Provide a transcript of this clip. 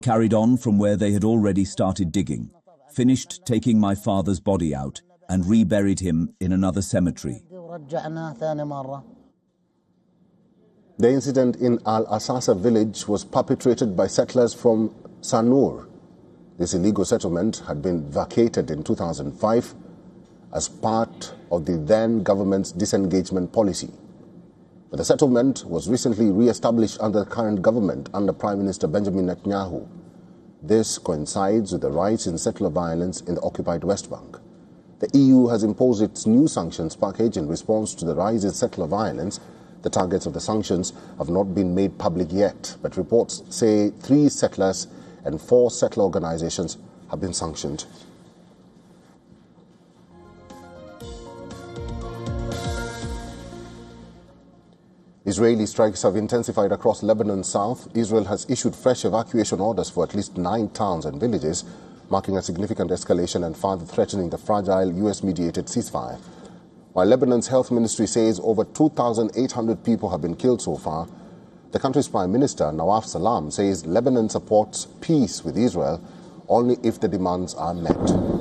carried on from where they had already started digging, finished taking my father's body out, and reburied him in another cemetery. The incident in Al-Asasa village was perpetrated by settlers from Sanur. This illegal settlement had been vacated in 2005 as part of the then government's disengagement policy. But the settlement was recently re-established under the current government under Prime Minister Benjamin Netanyahu. This coincides with the rise in settler violence in the occupied West Bank. The EU has imposed its new sanctions package in response to the rise in settler violence. The targets of the sanctions have not been made public yet, but reports say 3 settlers and 4 settler organizations have been sanctioned. Israeli strikes have intensified across Lebanon's south. Israel has issued fresh evacuation orders for at least 9 towns and villages, marking a significant escalation and further threatening the fragile US-mediated ceasefire. While Lebanon's health ministry says over 2,800 people have been killed so far, the country's Prime Minister, Nawaf Salam, says Lebanon supports peace with Israel only if the demands are met.